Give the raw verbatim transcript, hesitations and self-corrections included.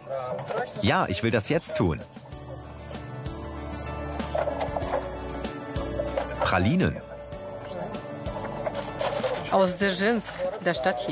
Ja, ich will das jetzt tun. Pralinen. Aus Dzержinsk, der Stadt hier.